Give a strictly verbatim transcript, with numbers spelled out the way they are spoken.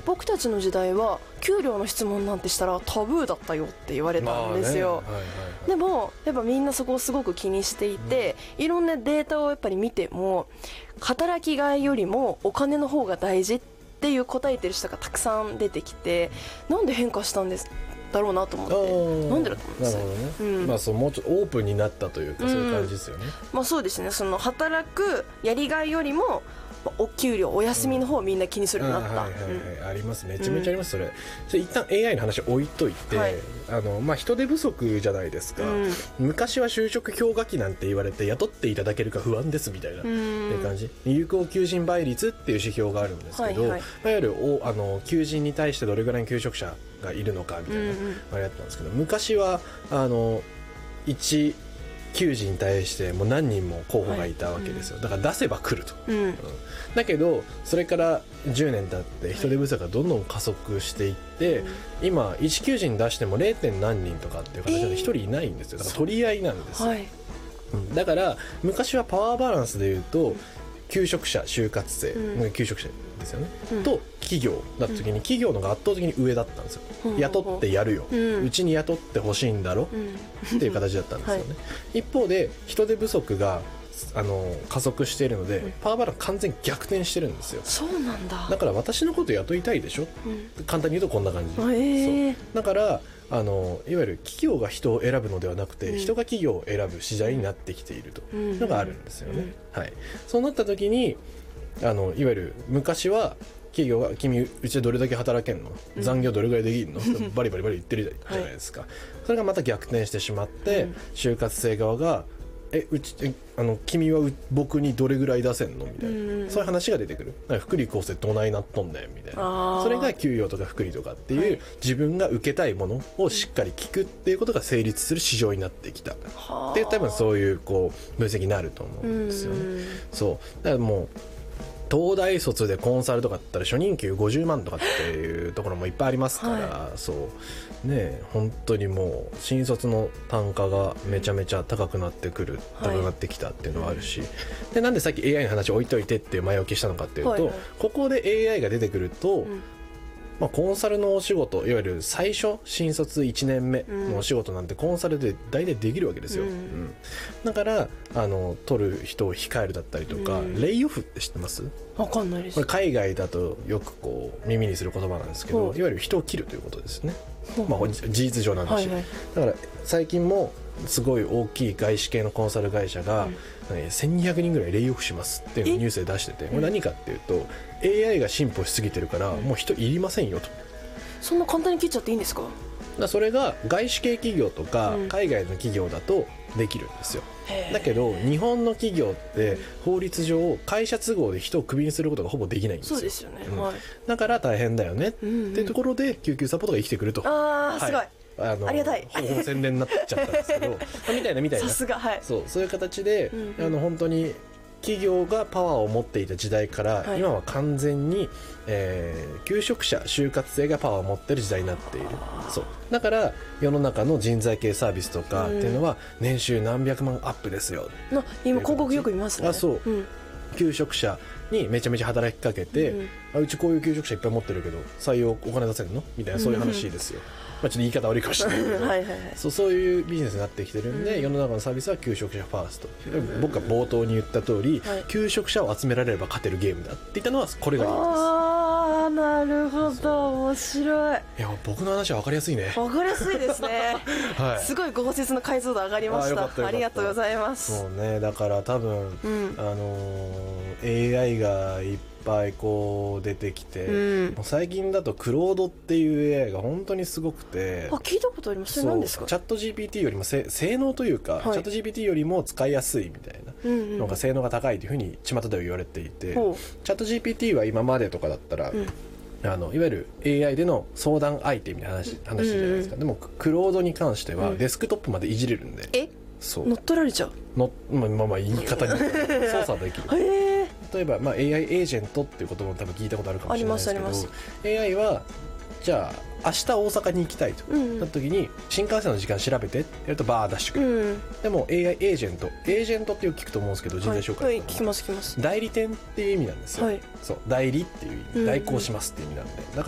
僕たちの時代は給料の質問なんてしたらタブーだったよって言われたんですよ、 まあねはいはいはい、 でもやっぱみんなそこをすごく気にしていて、うん、いろんなデータをやっぱり見ても働きがいよりもお金の方が大事っていう答えてる人がたくさん出てきて、なんで変化したんですだろうなと思って、なんでだと思うんですよ。 なるほどね、 うん、 まあ、そうもうちょっとオープンになったというか、そういう感じですよね、 うん、まあそうですね。その働くやりがいよりもお給料お休みの方をみんな気にするようになった、 うん、はいはいはい、うん、あります、めちゃめちゃあります、それ。それ一旦 エーアイ の話置いといて、はい、あのまあ、人手不足じゃないですか、うん、昔は就職氷河期なんて言われて雇っていただけるか不安ですみたいな、うん、って感じ。有効求人倍率っていう指標があるんですけど、はいはい、いわゆるおあの求人に対してどれぐらいの求職者がいるのかみたいな、うん、あれやったんですけど、昔はあのいち求人に対してもう何人も候補がいたわけですよ、はい、だから出せば来ると、うんうん、だけどそれからじゅうねん経って人手不足がどんどん加速していって、はい、今いち求人出しても ゼロ. 点何人とかっていう形でひとりいないんですよ。だから取り合いなんですよ、はいうん、だから昔はパワーバランスでいうと求職者就活生、うん、求職者ですよね、うん、と企業だった時に企業のが圧倒的に上だったんですよ、うん、雇ってやるよ、うん、うちに雇ってほしいんだろ、うん、っていう形だったんですよね、はい、一方で人手不足があの加速しているので、うん、パワーバランス完全に逆転してるんですよ。 そうなんだ。 だから私のこと雇いたいでしょ、うん、簡単に言うとこんな感じ、えー、そうだからあのいわゆる企業が人を選ぶのではなくて、うん、人が企業を選ぶ時代になってきているというのがあるんですよね、うんはい、そうなった時にあのいわゆる昔は企業が君うちでどれだけ働けんの、うん、残業どれぐらいできるのバリバリバリ言ってるじゃないですか、はい、それがまた逆転してしまって、うん、就活生側がえうちえあの君は僕にどれぐらい出せんのみたいな、うん、そういう話が出てくる。福利厚生どないなっとんねんみたいな、それが給与とか福利とかっていう、はい、自分が受けたいものをしっかり聞くっていうことが成立する市場になってきたっていう多分そういうこう分析になると思うんですよね、うん、そうだからもう東大卒でコンサルとかだったら初任給ごじゅうまんとかっていうところもいっぱいありますから、はい、そうね本当にもう新卒の単価がめちゃめちゃ高くなってくる、高くなってきたっていうのはあるし、はい、でなんでさっき エーアイ の話置いといてっていう前置きしたのかっていうと、はいはい、ここで エーアイ が出てくると、うんまあ、コンサルのお仕事いわゆる最初新卒いちねんめのお仕事なんてコンサルで大体できるわけですよ、うんうん、だからあの取る人を控えるだったりとか、うん、レイオフって知ってます？ わかんないです。 これ海外だとよくこう耳にする言葉なんですけど、いわゆる人を切るということですね、まあ、事実上なんだし、はいはい、だから最近もすごい大きい外資系のコンサル会社が、うん、せんにひゃくにんぐらいレイオフしますっていうのをニュースで出してて、これ何かっていうと エーアイ が進歩しすぎてるから、うん、もう人いりませんよと。 そんな簡単に切っちゃっていいんですか？ だそれが外資系企業とか海外の企業だとできるんですよ、うん、だけど日本の企業って法律上会社都合で人をクビにすることがほぼできないんですよ。 そうですよね、 うんはい、 だから大変だよねっていうところで救急サポートが生きてくると、 あーすごい、 はいあのありがたいほぼ宣伝になっちゃったんですけどみたいなみたいなさすが、はい、 そう、そういう形で、うんうん、あの本当に企業がパワーを持っていた時代から、はい、今は完全に、えー、求職者就活生がパワーを持っている時代になっている。そうだから世の中の人材系サービスとかっていうのは、うん、年収何百万アップですよ。 の今広告よく見ますね。 あそう、うん、求職者にめちゃめちゃ働きかけて、うん、あうちこういう求職者いっぱい持ってるけど採用お金出せるのみたいな、そういう話ですよ、うんまあ、ちょっと言い方悪いかもしれないけどはいはい、はい、そう、そういうビジネスになってきてるんで、うん、世の中のサービスは求職者ファースト、うん、僕が冒頭に言った通り、はい、求職者を集められれば勝てるゲームだって言ったのはこれがいいです。 ああなるほど、面白い。 いや僕の話は分かりやすいね。 分かりやすいですね、はい、すごいご説の解像度上がりました。 あ, ありがとうございます。 そうね、だから多分、うん、あのー、エーアイ がいっぱいこう出てきて、うん、もう最近だとクロードっていう エーアイ が本当にすごくて、 あ聞いたことあります。それ何ですか？ チャット ジーピーティー よりも性能というか、はい、チャット ジーピーティー よりも使いやすいみたいなのが性能が高いというふうに巷では言われていて、うんうん、チャット ジーピーティー は今までとかだったら、うんあのいわゆる エーアイ での相談相手みたいな話、話じゃないですか、うん、でもクロードに関してはデスクトップまでいじれるんで、うん、えそう乗っ取られちゃうの、まあ、まあまあ言い方に操作できるへ例えば、まあ、エーアイ エージェントっていう言葉も多分聞いたことあるかもしれないですけど、 ありますありますエーアイ はじゃあ明日大阪に行きたいと、うん、なった時に新幹線の時間調べてってやるとバー出してくる、うん、でも エーアイ エージェントエージェントってよく聞くと思うんですけど、人材紹介、 はいはい、聞きます聞きます。 代理店っていう意味なんですよ、 はい、 そう代理っていう意味、代行しますっていう意味なんで、だか